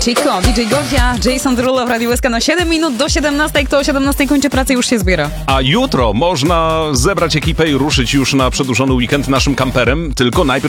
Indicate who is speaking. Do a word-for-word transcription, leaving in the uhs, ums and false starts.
Speaker 1: Chico, D J Gozia, Jason Derulo w Radiu Łyska na siedem minut do siedemnastej. Kto o siedemnastej kończy pracę, już się zbiera.
Speaker 2: A jutro można zebrać ekipę i ruszyć już na przedłużony weekend naszym kamperem, tylko najpierw